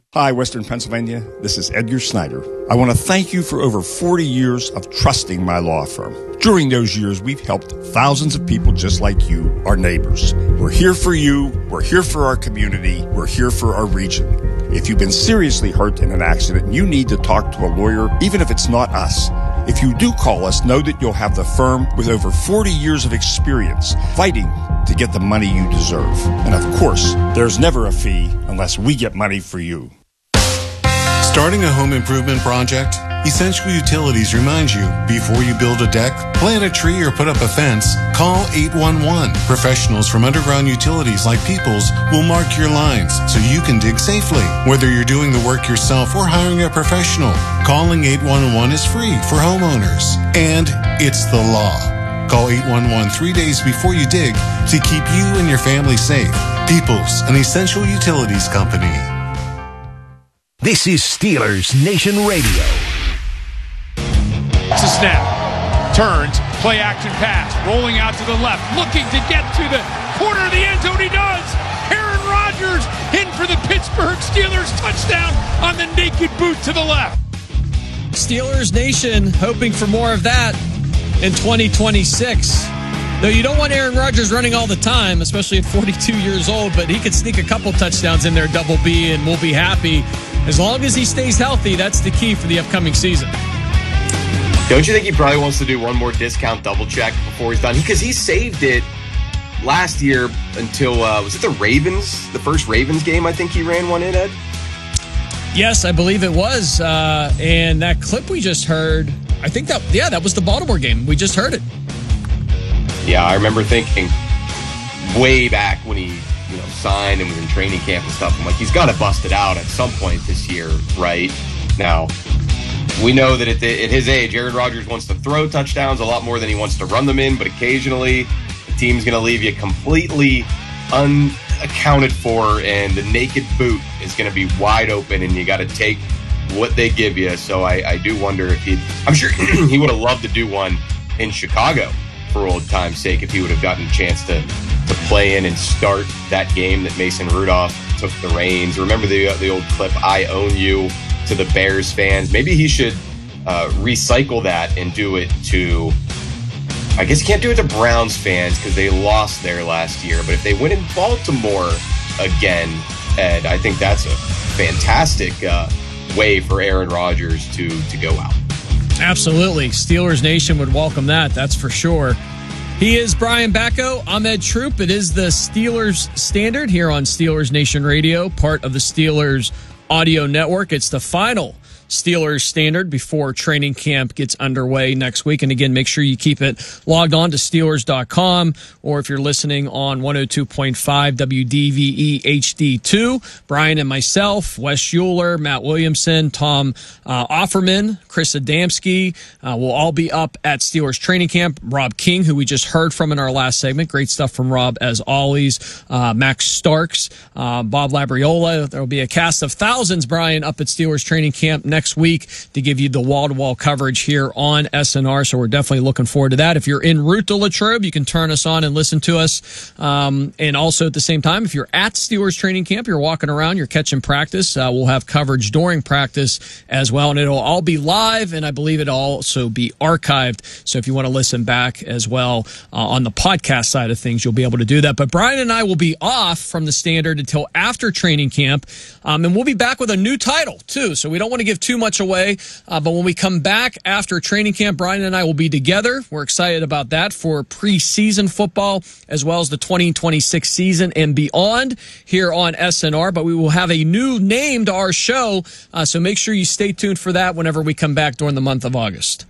Hi, Western Pennsylvania. This is Edgar Snyder. I want to thank you for over 40 years of trusting my law firm. During those years, we've helped thousands of people just like you, our neighbors. We're here for you. We're here for our community. We're here for our region. If you've been seriously hurt in an accident, you need to talk to a lawyer, even if it's not us. If you do call us, know that you'll have the firm with over 40 years of experience fighting to get the money you deserve. And of course, there's never a fee unless we get money for you. Starting a home improvement project? Essential Utilities reminds you, before you build a deck, plant a tree, or put up a fence, call 811. Professionals from Underground Utilities like Peoples will mark your lines so you can dig safely. Whether you're doing the work yourself or hiring a professional, calling 811 is free for homeowners. And it's the law. Call 811 3 days before you dig to keep you and your family safe. Peoples, an Essential Utilities company. This is Steelers Nation Radio. It's a snap. Turns. Play action pass. Rolling out to the left. Looking to get to the corner of the end zone. He does. Aaron Rodgers in for the Pittsburgh Steelers touchdown on the naked boot to the left. Steelers Nation hoping for more of that in 2026. Though you don't want Aaron Rodgers running all the time, especially at 42 years old, but he could sneak a couple touchdowns in there, double B, and we'll be happy. As long as he stays healthy, that's the key for the upcoming season. Don't you think he probably wants to do one more discount double check before he's done? Because he saved it last year until, was it the Ravens? The first Ravens game, I think he ran one in, Ed? Yes, I believe it was. And that clip we just heard, I think that was the Baltimore game. We just heard it. Yeah, I remember thinking way back when he signed and was in training camp and stuff. I'm like, he's got to bust it out at some point this year, right? Now, we know that at his age, Aaron Rodgers wants to throw touchdowns a lot more than he wants to run them in, but occasionally the team's going to leave you completely unaccounted for, and the naked boot is going to be wide open, and you got to take what they give you. So I do wonder if I'm sure he would have loved to do one in Chicago for old time's sake, if he would have gotten a chance to play in and start that game that Mason Rudolph took the reins. Remember the old clip, "I own you," to the Bears fans? Maybe he should recycle that and do it to, I guess you can't do it to Browns fans because they lost there last year, but if they win in Baltimore again, Ed, I think that's a fantastic way for Aaron Rodgers to go out. Absolutely. Steelers Nation would welcome that, that's for sure. He is Brian Bacco. I'm Ed Troop. It is the Steelers Standard here on Steelers Nation Radio, part of the Steelers Audio Network. It's the final Steelers Standard before training camp gets underway next week. And again, make sure you keep it logged on to Steelers.com, or if you're listening on 102.5 WDVE HD2, Brian and myself, Wes Schuler, Matt Williamson, Tom Offerman, Chris Adamski, will all be up at Steelers training camp. Rob King, who we just heard from in our last segment. Great stuff from Rob as always. Max Starks, Bob Labriola. There will be a cast of thousands, Brian, up at Steelers training camp next week to give you the wall-to-wall coverage here on SNR, so we're definitely looking forward to that. If you're en route to Latrobe, you can turn us on and listen to us. And also at the same time, if you're at Steelers training camp, you're walking around, you're catching practice, we'll have coverage during practice as well, and it'll all be live, and I believe it'll also be archived, so if you want to listen back as well on the podcast side of things, you'll be able to do that. But Brian and I will be off from the Standard until after training camp, and we'll be back with a new title, too, so we don't want to give too much away, but when we come back after training camp, Brian and I will be together. We're excited about that for preseason football as well as the 2026 season and beyond here on SNR, but we will have a new name to our show, so make sure you stay tuned for that whenever we come back during the month of August.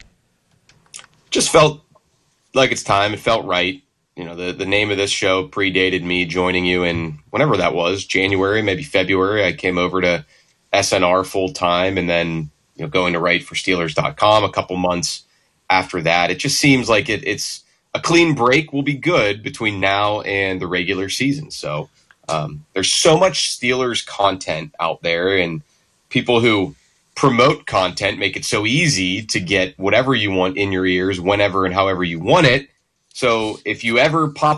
Just felt like it's time. It felt right. The name of this show predated me joining you in whenever that was, January, maybe February. I came over to SNR full time, and then going to write for Steelers.com a couple months after that. It just seems like it's a clean break will be good between now and the regular season. So there's so much Steelers content out there, and people who promote content make it so easy to get whatever you want in your ears whenever and however you want it. So if you ever pop